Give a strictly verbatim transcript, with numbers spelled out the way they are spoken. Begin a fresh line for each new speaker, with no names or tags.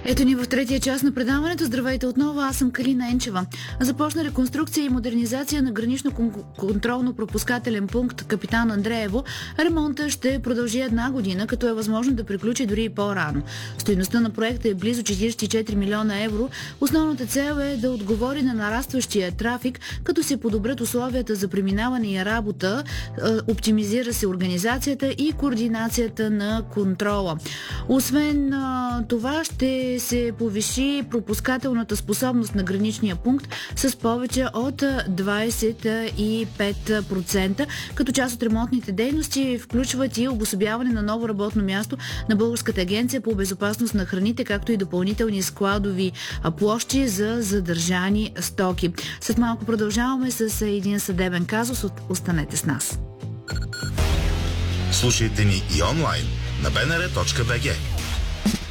Ето ни в третия част на предаването. Здравейте отново, аз съм Калина Енчева. Започна реконструкция и модернизация на гранично-контролно-пропускателен пункт Капитан Андреево. Ремонта ще продължи една година, като е възможно да приключи дори и по-рано. Стойността на проекта е близо четиридесет и четири милиона евро. Основната цел е да отговори на нарастващия трафик, като се подобрят условията за преминаване и работа, оптимизира се организацията и координацията на контрола. Освен това, ще се повиши пропускателната способност на граничния пункт с повече от двадесет и пет процента, като част от ремонтните дейности включват и обособяване на ново работно място на Българската агенция по безопасност на храните, както и допълнителни складови площи за задържани стоки. След малко продължаваме с един съдебен казус. Останете с нас.
Слушайте ни и онлайн на б н р точка б г.